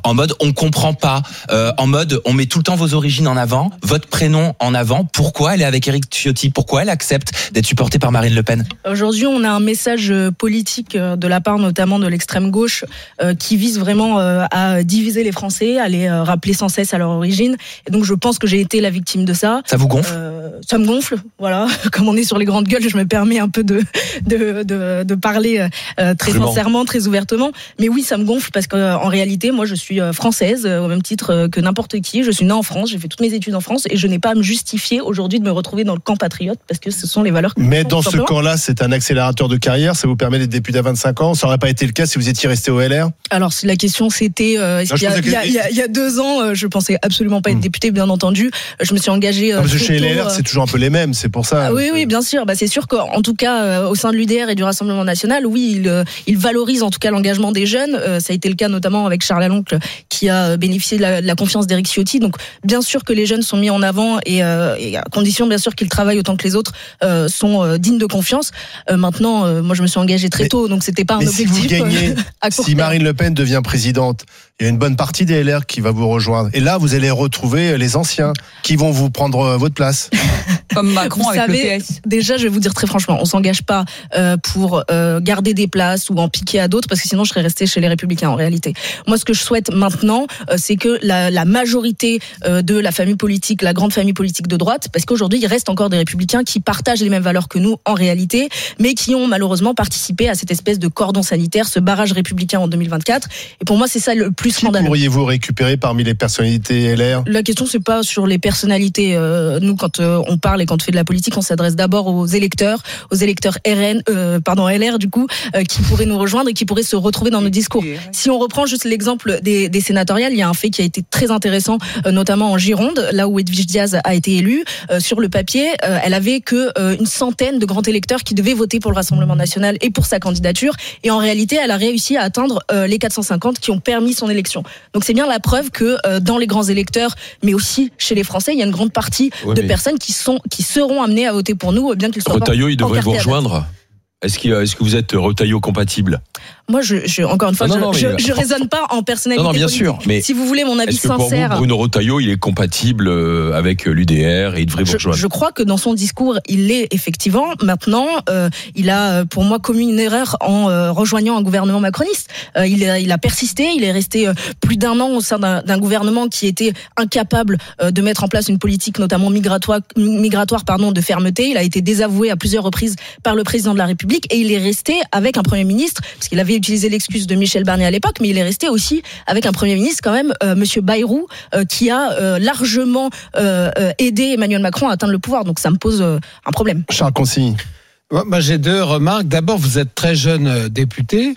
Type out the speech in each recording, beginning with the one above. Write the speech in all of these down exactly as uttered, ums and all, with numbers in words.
en mode on comprend pas, euh, en mode on met tout le temps vos origines en avant, votre prénom en avant. Pourquoi elle est avec Éric Ciotti? Pourquoi elle accepte d'être supportée par Marine Le Pen? Aujourd'hui, on a un message politique de la part notamment de l'extrême gauche euh, qui vise vraiment euh, à diviser les Français, à les euh, rappeler sans cesse à leur origine. Et donc je pense que j'ai été la victime de ça. Ça vous gonfle? euh, Ça me gonfle, voilà. Comme on est sur les grandes gueules, je me permets un peu de de de, de parler euh, très Vraiment. sincèrement, très ouvertement. Mais oui, ça me gonfle parce qu'en réalité, moi, je suis française euh, au même titre que n'importe qui. Je suis née en France, j'ai fait toutes mes études en France et je n'ai pas à me justifier aujourd'hui de me retrouver dans le camp patriote parce que ce sont les valeurs que Mais dans ce camp-là, c'est un accélérateur de carrière. Ça vous permet d'être député à vingt-cinq ans. Ça n'aurait pas été le cas si vous étiez resté au L R? Alors, si la question c'était euh, est-ce non, qu'il y a, il y a, il y a, il y a deux ans, euh, je pensais absolument pas être mmh. député, bien entendu. Je me suis engagée. Euh, parce que chez L R, euh... c'est toujours un peu les mêmes, c'est pour ça. Ah, oui, oui, bien sûr. Bah, c'est sûr qu'en tout cas, euh, au sein de l'U D R et du Rassemblement National, oui, il, euh, il valorise en tout cas l'engagement des jeunes. Euh, ça a été le cas notamment avec Charles Aloncle, qui a bénéficié de la, de la confiance d'Éric Ciotti. Donc, bien sûr que les jeunes sont mis en avant et, euh, et à condition, bien sûr, qu'ils travaillent autant que les autres, euh, sont euh, dignes de confiance. Euh, maintenant, euh, moi, je me suis engagée très mais, tôt, donc c'était pas un objectif. Si vous gagnez, à court si terme. Marine Le Pen devient présidente, il y a une bonne partie des L R qui va vous rejoindre. Et là, vous allez retrouver les anciens qui vont vous prendre votre place. Comme Macron vous avec savez, le P S. Déjà, je vais vous dire très franchement, on s'engage pas euh, pour euh, garder des places ou en piquer à d'autres, parce que sinon, je serais restée chez les Républicains en réalité. Moi, ce que je souhaite maintenant, euh, c'est que la, la majorité euh, de la famille politique, la grande famille politique de droite, parce qu'aujourd'hui, il reste encore des Républicains qui partagent les mêmes valeurs que nous en réalité, mais qui ont malheureusement participé à cette espèce de cordon sanitaire, ce barrage républicain en deux mille vingt-quatre. Et pour moi, c'est ça le plus scandaleux. Qui pourriez-vous récupérer parmi les personnalités L R? La question, c'est pas sur les personnalités. Euh, nous, quand euh, on parle et quand on fait de la politique, on s'adresse d'abord aux électeurs, aux électeurs R N, euh, pardon, L R du coup, euh, qui pourraient nous rejoindre et qui pourraient se retrouver dans nos discours. Si on reprend juste l'exemple des, des sénatoriales, il y a un fait qui a été très intéressant, euh, notamment en Gironde, là où Edwige Diaz a été élue. Euh, sur le papier, euh, elle avait que euh, une centaine de grands électeurs qui devaient voter pour le Rassemblement National et pour sa candidature. Et en réalité, elle a réussi à atteindre euh, les quatre cent cinquante qui ont permis son élection. Donc c'est bien la preuve que euh, dans les grands électeurs, mais aussi chez les Français, il y a une grande partie ouais, de mais... personnes qui sont qui seront amenées à voter pour nous, bien qu'ils soient Retailleau, il devrait vous rejoindre. Est-ce, qu'il, est-ce que vous êtes Retailleau compatible? Moi, je, je, encore une fois, non, non, je, je, je raisonne pas en personnalité non, non, bien politique. Sûr, mais si vous voulez mon avis est-ce que sincère, pour vous, Bruno Retailleau, il est compatible avec l'U D R et il devrait vous rejoindre? Je, je crois que dans son discours, il l'est effectivement. Maintenant, euh, il a, pour moi, commis une erreur en euh, rejoignant un gouvernement macroniste. Euh, il, a, il a persisté, il est resté euh, plus d'un an au sein d'un, d'un gouvernement qui était incapable euh, de mettre en place une politique, notamment migratoire, migratoire, pardon, de fermeté. Il a été désavoué à plusieurs reprises par le président de la République et il est resté avec un Premier ministre, parce qu'il avait utilisé l'excuse de Michel Barnier à l'époque, mais il est resté aussi avec un Premier ministre quand même, euh, Monsieur Bayrou, euh, qui a euh, largement euh, aidé Emmanuel Macron à atteindre le pouvoir. Donc ça me pose euh, un problème. Charles Consigny. Moi, j'ai deux remarques. D'abord, vous êtes très jeune député.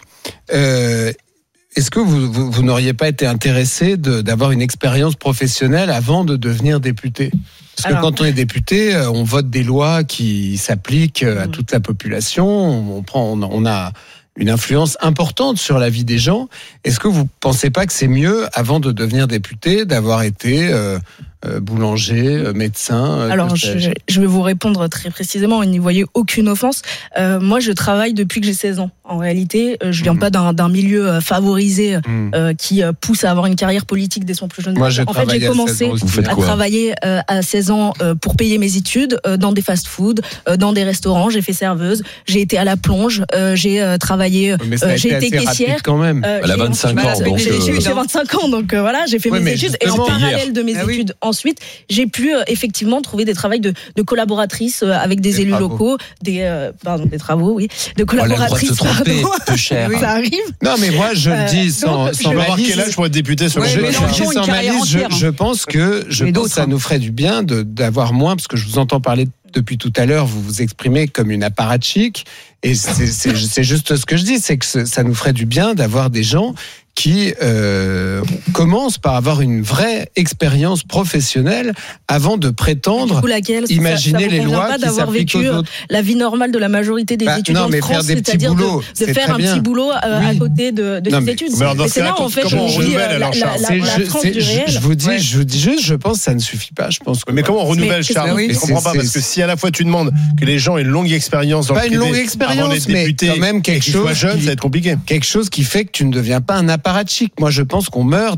Euh, est-ce que vous, vous, vous n'auriez pas été intéressé de, d'avoir une expérience professionnelle avant de devenir député ? Parce que Alors, quand on est député, on vote des lois qui s'appliquent à toute la population. On prend, on a une influence importante sur la vie des gens. Est-ce que vous pensez pas que c'est mieux, avant de devenir député, d'avoir été euh, euh, boulanger, euh, médecin? Alors, je, je vais vous répondre très précisément. N'y voyez aucune offense. Euh, moi, je travaille depuis que j'ai seize ans. En réalité, je viens mmh. pas d'un, d'un milieu favorisé mmh. euh, qui pousse à avoir une carrière politique dès son plus jeune âge. Moi, j'ai en fait, j'ai commencé à travailler euh, à seize ans euh, pour payer mes études euh, dans des fast-food, euh, dans des restaurants. J'ai fait serveuse. J'ai été à la plonge. Euh, j'ai euh, travaillé. Euh, j'ai été caissière. Quand même. Euh, Elle a vingt-cinq ans. Donc j'ai, euh... j'ai vingt-cinq ans, donc euh, voilà, j'ai fait oui, mes études et en parallèle hier. de mes ah, études. Oui. Ensuite, j'ai pu euh, effectivement trouver des travails de, de collaboratrice euh, avec des, des élus travaux. locaux, des euh, pardon, des travaux, oui, de collaboratrice. Peu cher. Oui. Ça arrive. Non, mais moi, je le dis sans, donc, sans malice. Quel âge pour être député selon ouais, vous? Je, je, je dis sans malice. Je, je pense que je pense que ça nous ferait du bien de, d'avoir moins, parce que je vous entends parler depuis tout à l'heure, vous vous exprimez comme une apparatchik, et c'est, c'est, c'est juste ce que je dis, c'est que ça nous ferait du bien d'avoir des gens qui euh, commencent par avoir une vraie expérience professionnelle avant de prétendre du coup, laquelle, ça, imaginer ça les lois pas qui d'avoir s'appliquent vécu aux autres. La vie normale de la majorité des bah, étudiants non, mais de France, faire des c'est-à-dire boulots, de, de faire un bien. petit boulot euh, oui. à côté de, de non, ses mais, études. Mais alors, mais c'est là, en fait, comment on renouvelle alors, Charles? la, la, la France du réel. Je vous dis, ouais. je vous dis juste, je pense que ça ne suffit pas. Je pense que mais comment on renouvelle, Charles? Je ne comprends pas, parce que si à la fois tu demandes que les gens aient une longue expérience dans le privé, pas une longue expérience, mais quand même quelque chose jeune, ça va être compliqué. Quelque chose qui fait que tu ne deviens pas un apparatchik. Moi, je pense qu'on meurt